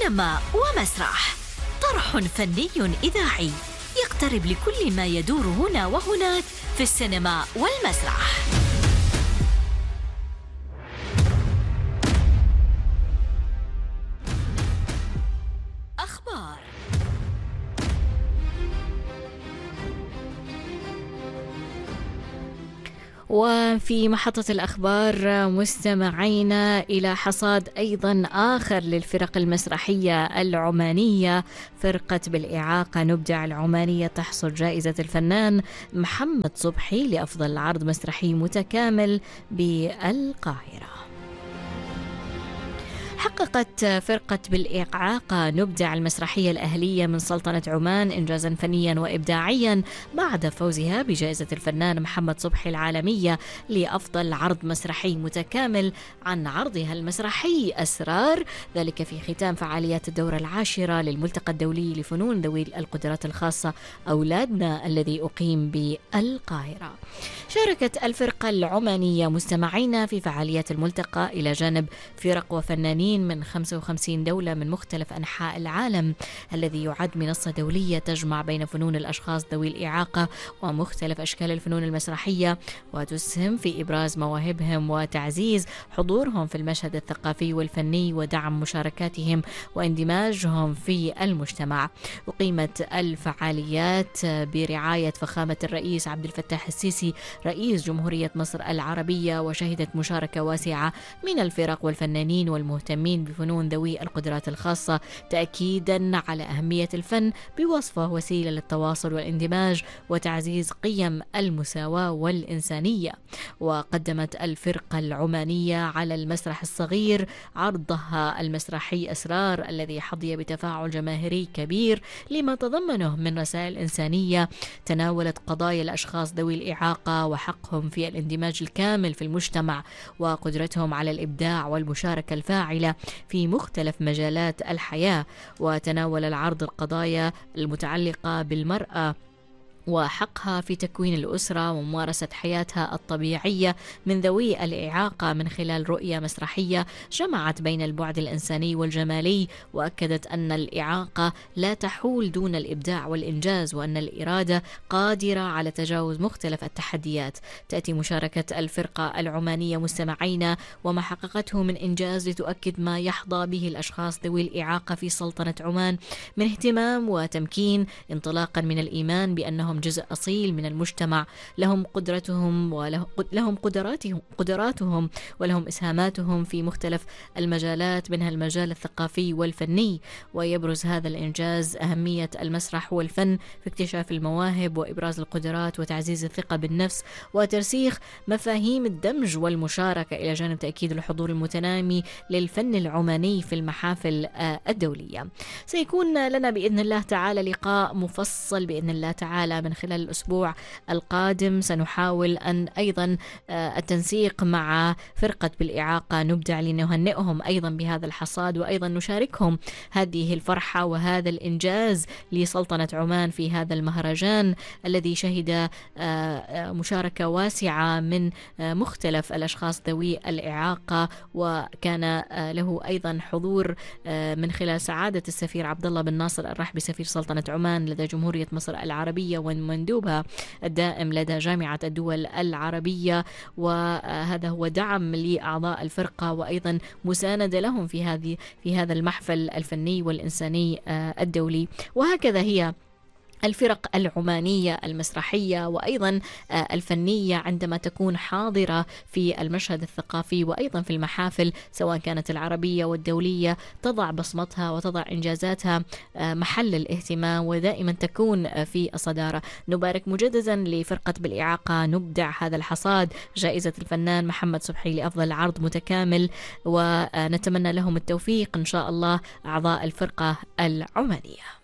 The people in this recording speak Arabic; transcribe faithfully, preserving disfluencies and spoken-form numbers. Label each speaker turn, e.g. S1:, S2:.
S1: سينما ومسرح، طرح فني إذاعي يقترب لكل ما يدور هنا وهناك في السينما والمسرح. أخبار. وفي محطة الأخبار مستمعينا إلى حصاد أيضا آخر للفرق المسرحية العمانية. فرقة بالإعاقة نبدع العمانية تحصل جائزة الفنان محمد صبحي لأفضل عرض مسرحي متكامل بالقاهرة. حققت فرقة بالإعاقة نبدع المسرحية الأهلية من سلطنة عمان إنجازا فنيا وإبداعيا بعد فوزها بجائزة الفنان محمد صبحي العالمية لأفضل عرض مسرحي متكامل عن عرضها المسرحي أسرار، ذلك في ختام فعاليات الدورة العاشرة للملتقى الدولي لفنون ذوي القدرات الخاصة أولادنا الذي أقيم بالقاهرة. شاركت الفرقة العمانية مستمعين في فعاليات الملتقى إلى جانب فرق وفنانين من خمسة وخمسين دولة من مختلف أنحاء العالم، الذي يعد منصة دولية تجمع بين فنون الأشخاص ذوي الإعاقة ومختلف أشكال الفنون المسرحية، وتسهم في إبراز مواهبهم وتعزيز حضورهم في المشهد الثقافي والفني ودعم مشاركاتهم واندماجهم في المجتمع. أقيمت الفعاليات برعاية فخامة الرئيس عبد الفتاح السيسي رئيس جمهورية مصر العربية، وشهدت مشاركة واسعة من الفرق والفنانين والمهتمين بفنون ذوي القدرات الخاصة، تأكيدا على أهمية الفن بوصفه وسيلة للتواصل والاندماج وتعزيز قيم المساواة والإنسانية. وقدمت الفرقة العمانية على المسرح الصغير عرضها المسرحي أسرار، الذي حظي بتفاعل جماهيري كبير لما تضمنه من رسائل إنسانية تناولت قضايا الأشخاص ذوي الإعاقة وحقهم في الاندماج الكامل في المجتمع وقدرتهم على الإبداع والمشاركة الفاعلة في مختلف مجالات الحياة. وتناول العرض القضايا المتعلقة بالمرأة وحقها في تكوين الأسرة وممارسة حياتها الطبيعية من ذوي الإعاقة من خلال رؤية مسرحية جمعت بين البعد الإنساني والجمالي، وأكدت أن الإعاقة لا تحول دون الإبداع والإنجاز، وأن الإرادة قادرة على تجاوز مختلف التحديات. تأتي مشاركة الفرقة العمانية مستمعين وما حققته من إنجاز لتؤكد ما يحظى به الأشخاص ذوي الإعاقة في سلطنة عمان من اهتمام وتمكين، انطلاقا من الإيمان بأنهم جزء أصيل من المجتمع، لهم قدرتهم ولهم قدراتهم قدراتهم ولهم إسهاماتهم في مختلف المجالات منها المجال الثقافي والفني. ويبرز هذا الإنجاز أهمية المسرح والفن في اكتشاف المواهب وإبراز القدرات وتعزيز الثقة بالنفس وترسيخ مفاهيم الدمج والمشاركة، إلى جانب تأكيد الحضور المتنامي للفن العماني في المحافل الدولية. سيكون لنا بإذن الله تعالى لقاء مفصل بإذن الله تعالى من خلال الأسبوع القادم. سنحاول أن أيضا التنسيق مع فرقة بالإعاقة نبدع لنهنئهم أيضا بهذا الحصاد، وأيضا نشاركهم هذه الفرحة وهذا الإنجاز لسلطنة عمان في هذا المهرجان الذي شهد مشاركة واسعة من مختلف الأشخاص ذوي الإعاقة، وكان له أيضا حضور من خلال سعادة السفير عبد الله بن ناصر الرحبي سفير سلطنة عمان لدى جمهورية مصر العربية ومندوبها الدائم لدى جامعة الدول العربية. وهذا هو دعم لأعضاء الفرقة وأيضا مساندة لهم في هذه في هذا المحفل الفني والإنساني الدولي. وهكذا هي الفرق العمانية المسرحية وأيضا الفنية عندما تكون حاضرة في المشهد الثقافي وأيضا في المحافل سواء كانت العربية والدولية، تضع بصمتها وتضع إنجازاتها محل الاهتمام ودائما تكون في الصدارة. نبارك مجددا لفرقة بالإعاقة نبدع هذا الحصاد جائزة الفنان محمد صبحي لأفضل عرض متكامل، ونتمنى لهم التوفيق إن شاء الله أعضاء الفرقة العمانية.